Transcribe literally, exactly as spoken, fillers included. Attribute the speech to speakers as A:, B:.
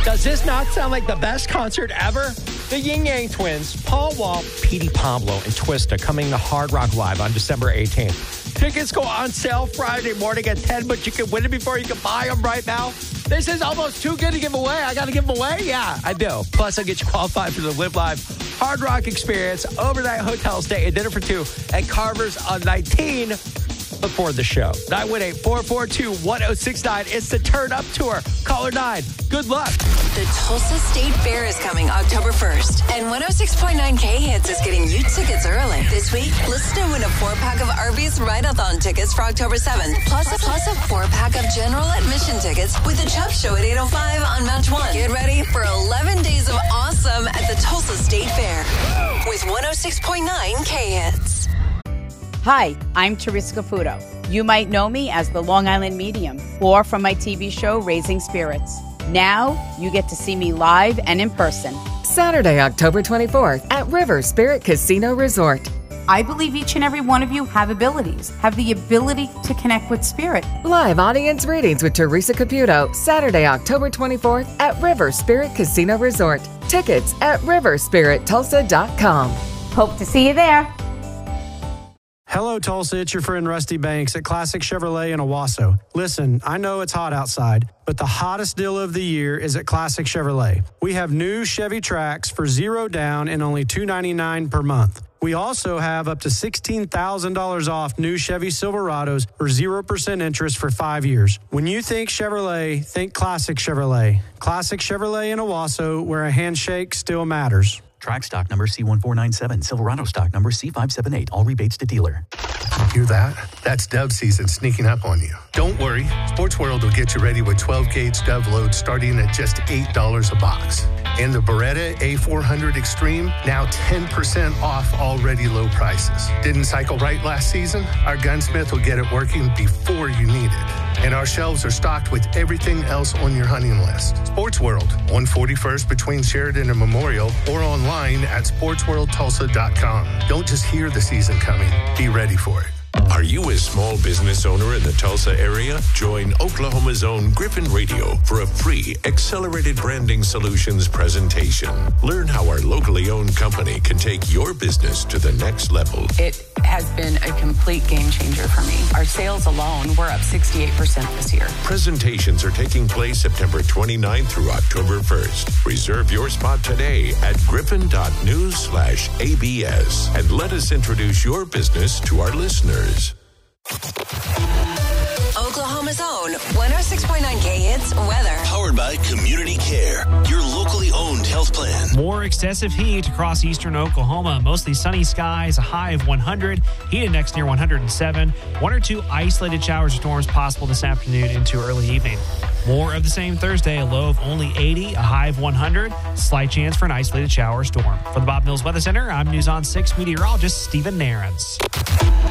A: Does this not sound like the best concert ever? The Yin Yang Twins, Paul Wall, Petey Pablo, and Twista coming to Hard Rock Live on December eighteenth. Tickets go on sale Friday morning at ten, but you can win it before you can buy them right now. This is almost too good to give away. I got to give them away? Yeah, I do. Plus, I'll get you qualified for the Live Live Hard Rock Experience, overnight hotel stay, and dinner for two at Carver's on nineteen before the show. nine one eight, four four two, one oh six nine. It's the Turn Up Tour. Caller nine. Good luck.
B: The Tulsa State Fair is coming October first, and one oh six point nine K Hits is getting you tickets early. This week, listen to win a four-pack of Arby's Ride-A-thon tickets for October seventh, plus a, plus a four-pack of general admission tickets with the Chubb Show at eight oh five on Match one. Get ready for eleven days of awesome at the Tulsa State Fair with one oh six point nine K Hits.
C: Hi, I'm Teresa Caputo. You might know me as the Long Island Medium or from my T V show Raising Spirits. Now you get to see me live and in person.
D: Saturday, October twenty-fourth at River Spirit Casino Resort.
C: I believe each and every one of you have abilities, have the ability to connect with spirit.
D: Live audience readings with Teresa Caputo, Saturday, October twenty-fourth at River Spirit Casino Resort. Tickets at river spirit tulsa dot com.
C: Hope to see you there.
E: Hello, Tulsa. It's your friend Rusty Banks at Classic Chevrolet in Owasso. Listen, I know it's hot outside, but the hottest deal of the year is at Classic Chevrolet. We have new Chevy Trax for zero down and only two hundred ninety-nine dollars per month. We also have up to sixteen thousand dollars off new Chevy Silverados for zero percent interest for five years. When you think Chevrolet, think Classic Chevrolet. Classic Chevrolet in Owasso, where a handshake still matters.
F: Track stock number C one four nine seven. Silverado stock number C five seven eight. All rebates to dealer.
G: Hear that? That's dove season sneaking up on you. Don't worry. Sports World will get you ready with twelve gauge dove loads starting at just eight dollars a box. And the Beretta A four hundred Extreme, now ten percent off already low prices. Didn't cycle right last season? Our gunsmith will get it working before you need it. And our shelves are stocked with everything else on your hunting list. Sports World, one forty-first between Sheridan and Memorial, or online at sports world tulsa dot com. Don't just hear the season coming. Be ready for it.
H: Are you a small business owner in the Tulsa area? Join Oklahoma's own Griffin Radio for a free Accelerated Branding Solutions presentation. Learn how our locally owned company can take your business to the next level.
I: It has been a complete game changer for me. Our sales alone, we're up sixty-eight percent this year.
H: Presentations are taking place September twenty-ninth through October first. Reserve your spot today at griffin.news slash ABS and let us introduce your business to our listeners.
B: Oklahoma's own one oh six point nine K Hits weather.
J: Powered by Community Care, your locally owned health plan.
K: More excessive heat across eastern Oklahoma. Mostly sunny skies, a high of one hundred. Heat index near one hundred seven. One or two isolated showers or storms possible this afternoon into early evening. More of the same Thursday, a low of only eighty, a high of one hundred. Slight chance for an isolated shower or storm. For the Bob Mills Weather Center, I'm News on six meteorologist Stephen Nairns.